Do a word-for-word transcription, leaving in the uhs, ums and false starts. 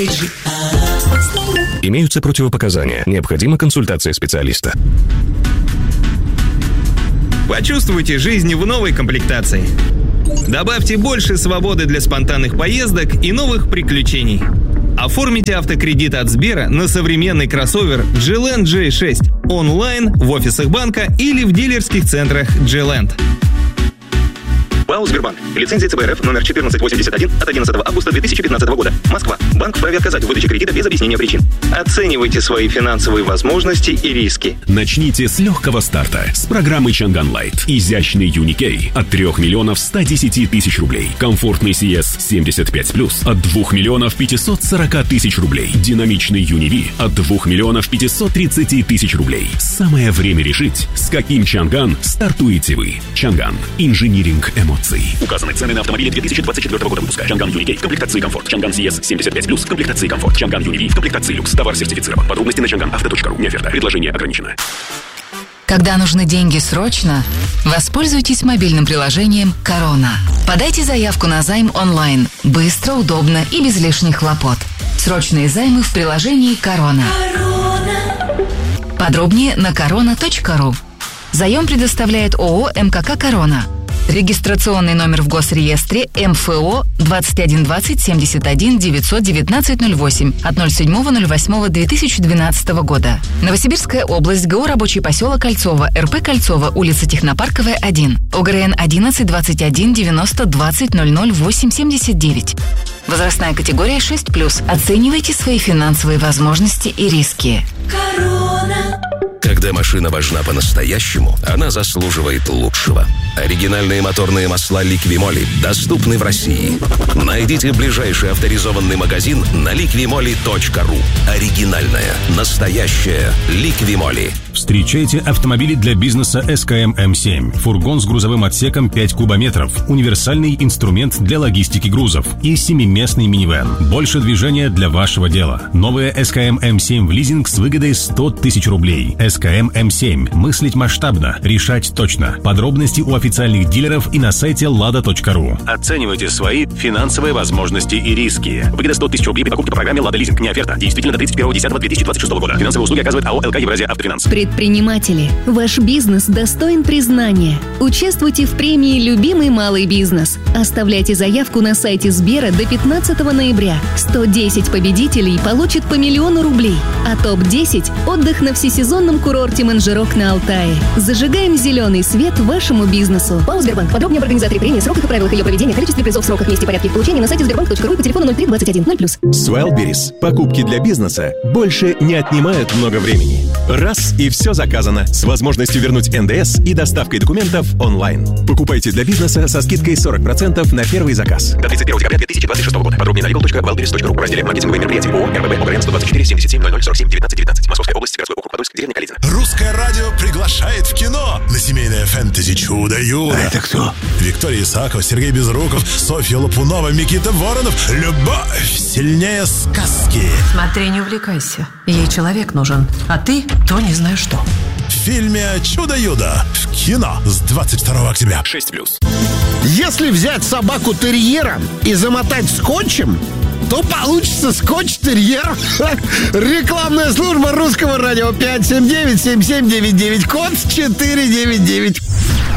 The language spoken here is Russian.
Имеются противопоказания. Необходима консультация специалиста. Почувствуйте жизнь в новой комплектации. Добавьте больше свободы для спонтанных поездок и новых приключений. Оформите автокредит от Сбера на современный кроссовер джи эл эн джей шесть онлайн, в офисах банка или в дилерских центрах джи эл эн. ПАО «Сбербанк». Лицензия цэ бэ эр эф номер четырнадцать восемьдесят один от одиннадцатого августа две тысячи пятнадцатого года. Москва. Банк вправе отказать в выдаче кредита без объяснения причин. Оценивайте свои финансовые возможности и риски. Начните с легкого старта с программы Чанган Лайт. Изящный Юникей от трёх миллионов ста десяти тысяч рублей. Комфортный си эс семьдесят пять плюс от двух миллионов пятисот сорока тысяч рублей. Динамичный Юниви от двух миллионов пятисот тридцати тысяч рублей. Самое время решить, с каким Чанган стартуете вы. Чанган. Инжиниринг эмоций. Указаны цены на автомобили две тысячи двадцать четвёртого года выпуска. Чанган Юникей в комплектации комфорт. Чанган си эс семьдесят пять плюс в комплектации комфорт. Чанган Юниви в комплектации люкс. Товар сертифицирован. Подробности на чанган авто точка ру. Не оферта. Предложение ограничено. Когда нужны деньги срочно, воспользуйтесь мобильным приложением «Корона». Подайте заявку на займ онлайн. Быстро, удобно и без лишних хлопот. Срочные займы в приложении «Корона». Подробнее на корона точка ру. Заем предоставляет ООО эм ка ка «Корона». Регистрационный номер в Госреестре эм эф о двадцать один двадцать семьдесят один девятьсот девятнадцать ноль восемь от ноль седьмого ноль восьмого две тысячи двенадцатого года. Новосибирская область, ГО «Рабочий поселок Кольцово», эр пэ Кольцово, улица Технопарковая, один, о гэ эр эн одиннадцать двадцать один девяносто двадцать ноль ноль восемь семьдесят девять. Возрастная категория шесть плюс. Оценивайте свои финансовые возможности и риски. Корона. Когда машина важна по-настоящему, она заслуживает лучшего. Оригинальные моторные масла Liqui-Moly доступны в России. Найдите ближайший авторизованный магазин на ликвимоли точка ру. Оригинальная, настоящая Liqui-Moly. Встречайте автомобили для бизнеса эс ка эм эм семь. Фургон с грузовым отсеком пять кубометров. Универсальный инструмент для логистики грузов. И семиместный минивэн. Больше движения для вашего дела. Новая эс ка эм эм семь в лизинг с выгодой сто тысяч рублей. эс ка эм эм семь. Мыслить масштабно, решать точно. Подробности у официальных дилеров и на сайте лада точка ру. Оценивайте свои финансовые возможности и риски. Выгода сто тысяч рублей при покупке по программе «Лада Лизинг». Не оферта. Действительно до тридцать первого декабря две тысячи двадцать шестого года. Финансовые услуги оказывает АО эл ка Евразия Автофинанс. Предприниматели, ваш бизнес достоин признания. Участвуйте в премии «Любимый малый бизнес». Оставляйте заявку на сайте Сбера до пятнадцатого ноября. сто десять победителей получат по миллиону рублей. А топ десять – отдых на всесезонном курорте Манжирок на Алтае. Зажигаем зеленый свет вашему бизнесу. ПАО «Сбербанк». Подробнее об организаторе премии, сроках и правилах ее проведения, количестве призов, сроках, месте и порядке их получения на сайте сбербанк точка ру и по телефону ноль три двадцать один ноль плюс. С Wildberries покупки для бизнеса больше не отнимают много времени. Раз и все заказано. С возможностью вернуть эн дэ эс и доставкой документов онлайн. Покупайте для бизнеса со скидкой сорок процентов на первый заказ. До тридцать первого декабря две тысячи двадцать шестого года. Подробнее на legal точка wildberries точка ру в разделе «Маркетинговые мероприятия». ООО эр бэ бэ ОГРН сто двадцать четыре семьдесят семь ноль ноль сорок семь девятнадцать девятнадцать. Московская область, городской округ Подольск, деревня Калитина. Русское радио приглашает в кино на семейное фэнтези «Чудо-юдо». Это кто? Виктория Исакова, Сергей Безруков, Софья Лопунова, Микита Воронов. Любовь сильнее сказки. Смотри, не увлекайся. Ей человек нужен, а ты то не знаю что. В фильме «Чудо-юдо» в кино с двадцать второго октября. шесть плюс. Если взять собаку-терьера и замотать скотчем, то получится скотч-терьер. Рекламная служба Русского радио пять семь девять семь семь девять девять, код четыре девять девять.